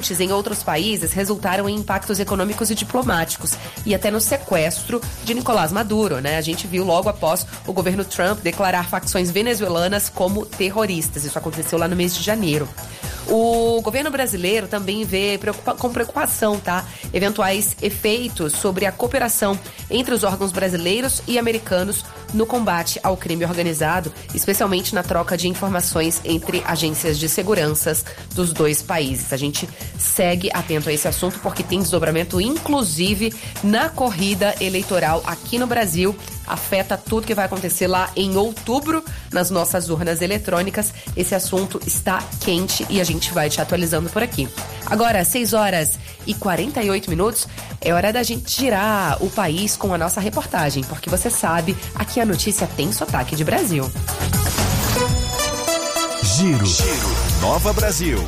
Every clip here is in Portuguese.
combates em outros países resultaram em impactos econômicos e diplomáticos e até no sequestro de Nicolás Maduro, né? A gente viu logo após o governo Trump declarar facções venezuelanas como terroristas. Isso aconteceu lá no mês de janeiro. O governo brasileiro também vê com preocupação, tá? Eventuais efeitos sobre a cooperação entre os órgãos brasileiros e americanos no combate ao crime organizado, especialmente na troca de informações entre agências de seguranças dos dois países. A gente segue atento a esse assunto porque tem desdobramento, inclusive, na corrida eleitoral aqui no Brasil. Afeta tudo que vai acontecer lá em outubro nas nossas urnas eletrônicas. Esse assunto está quente e a gente vai te atualizando por aqui. Agora, 6h48, é hora da gente girar o país com a nossa reportagem, porque você sabe, aqui a notícia tem sotaque de Brasil. Giro. Nova Brasil.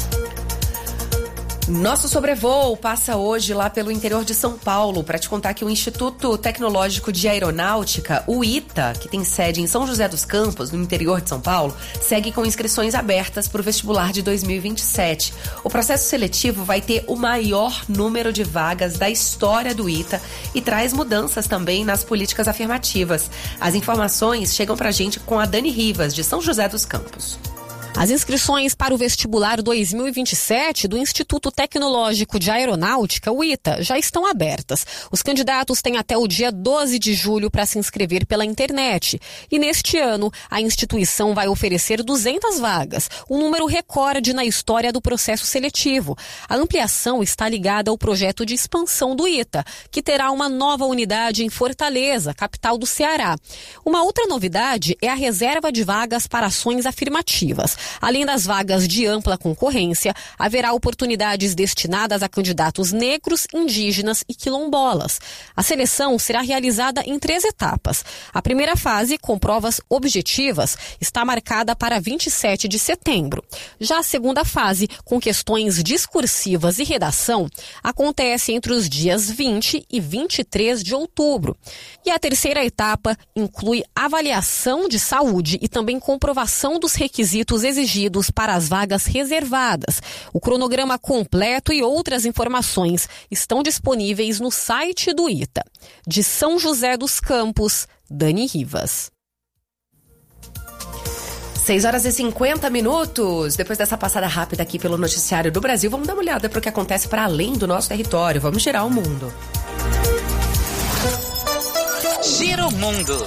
Nosso sobrevoo passa hoje lá pelo interior de São Paulo para te contar que o Instituto Tecnológico de Aeronáutica, o ITA, que tem sede em São José dos Campos, no interior de São Paulo, segue com inscrições abertas para o vestibular de 2027. O processo seletivo vai ter o maior número de vagas da história do ITA e traz mudanças também nas políticas afirmativas. As informações chegam para a gente com a Dani Rivas, de São José dos Campos. As inscrições para o vestibular 2027 do Instituto Tecnológico de Aeronáutica, o ITA, já estão abertas. Os candidatos têm até o dia 12 de julho para se inscrever pela internet. E neste ano, a instituição vai oferecer 200 vagas, um número recorde na história do processo seletivo. A ampliação está ligada ao projeto de expansão do ITA, que terá uma nova unidade em Fortaleza, capital do Ceará. Uma outra novidade é a reserva de vagas para ações afirmativas. Além das vagas de ampla concorrência, haverá oportunidades destinadas a candidatos negros, indígenas e quilombolas. A seleção será realizada em 3 etapas. A primeira fase, com provas objetivas, está marcada para 27 de setembro. Já a segunda fase, com questões discursivas e redação, acontece entre os dias 20 e 23 de outubro. E a terceira etapa inclui avaliação de saúde e também comprovação dos requisitos exigidos para as vagas reservadas. O cronograma completo e outras informações estão disponíveis no site do ITA. De São José dos Campos, Dani Rivas. 6h50. Depois dessa passada rápida aqui pelo noticiário do Brasil, vamos dar uma olhada para o que acontece para além do nosso território. Vamos girar o mundo. Gira o mundo.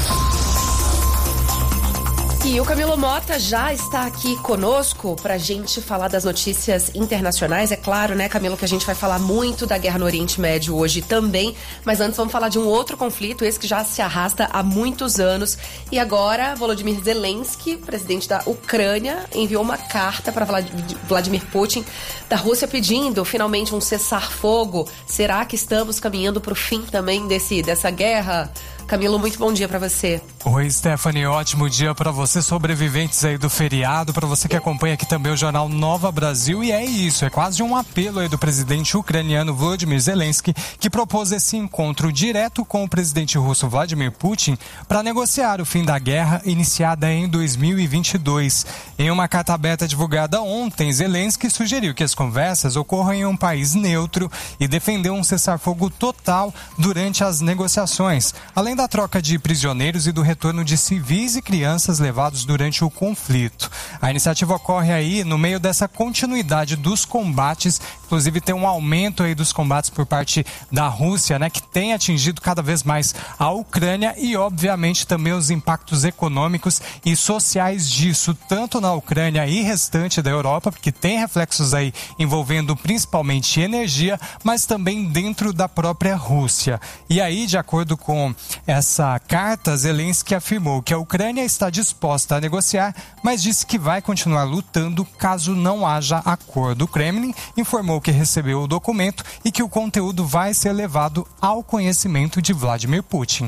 E o Camilo Mota já está aqui conosco pra gente falar das notícias internacionais. É claro, né, Camilo, que a gente vai falar muito da guerra no Oriente Médio hoje também. Mas antes vamos falar de um outro conflito, esse que já se arrasta há muitos anos. E agora, Volodymyr Zelensky, presidente da Ucrânia, enviou uma carta para Vladimir Putin da Rússia pedindo finalmente um cessar-fogo. Será que estamos caminhando para o fim também dessa guerra? Camilo, muito bom dia para você. Oi, Stephanie, ótimo dia para você, sobreviventes aí do feriado, para você que acompanha aqui também o jornal Nova Brasil. E é isso, é quase um apelo aí do presidente ucraniano Volodymyr Zelensky, que propôs esse encontro direto com o presidente russo Vladimir Putin para negociar o fim da guerra iniciada em 2022. Em uma carta aberta divulgada ontem, Zelensky sugeriu que as conversas ocorram em um país neutro e defendeu um cessar-fogo total durante as negociações, além da troca de prisioneiros e do retorno de civis e crianças levados durante o conflito. A iniciativa ocorre aí no meio dessa continuidade dos combates, inclusive tem um aumento aí dos combates por parte da Rússia, né, que tem atingido cada vez mais a Ucrânia e, obviamente, também os impactos econômicos e sociais disso, tanto na Ucrânia e restante da Europa, porque tem reflexos aí envolvendo principalmente energia, mas também dentro da própria Rússia. E aí, de acordo com essa carta, Zelensky afirmou que a Ucrânia está disposta a negociar, mas disse que vai continuar lutando caso não haja acordo. O Kremlin informou que recebeu o documento e que o conteúdo vai ser levado ao conhecimento de Vladimir Putin.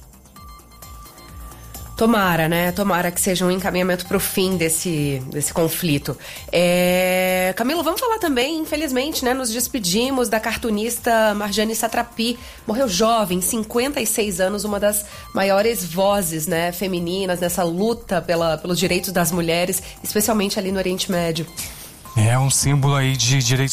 Tomara, né? Tomara que seja um encaminhamento para o fim desse conflito. Camilo, vamos falar também, infelizmente, né? Nos despedimos da cartunista Marjane Satrapi. Morreu jovem, 56 anos, uma das maiores vozes, né, femininas nessa luta pelos direitos das mulheres, especialmente ali no Oriente Médio. É um símbolo aí de direitos